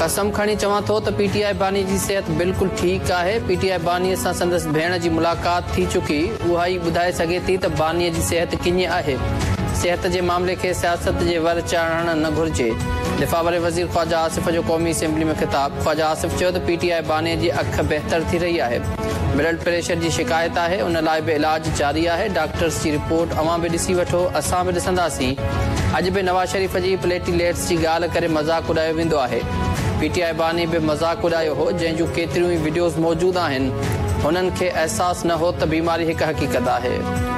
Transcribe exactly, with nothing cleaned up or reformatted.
कसम खणी चवां थो त पीटीआई बानी जी सिहत बिल्कुलु ठीकु आहे। पीटीआई बानीअ सां संदसि भेण जी मुलाक़ात थी चुकी, उहा ई ॿुधाए सघे थी त बानीअ जी सिहत कीअं आहे। सिहत जे मामले खे सियासत जे वर चढ़णु न घुरिजे। दिफ़ा वारे वज़ीर ख़्वाजा आसिफ़ जो क़ौमी असेंबली में ख़िताब। ख़्वाजा आसिफ़ चयो त पीटीआई बानीअ जी अखि बहितर थी रही आहे। ब्लड प्रेशर जी शिकायत आहे, उन लाइ बि इलाज जारी आहे। डॉक्टर्स जी रिपोर्ट अवां बि ॾिसी वठो, असां बि ॾिसंदासीं। अॼु बि नवाज़ शरीफ़ जी प्लेटिलेट्स जी ॻाल्हि करे मज़ाक़ उॾायो वेंदो आहे। पीटीआई बानी बि मज़ाक़ उॾायो हो, जंहिं जूं केतिरियूं ई वीडियोज़ मौजूदु आहिनि। हुननि खे अहसासु न हो त बीमारी हिकु हक़ीक़त आहे।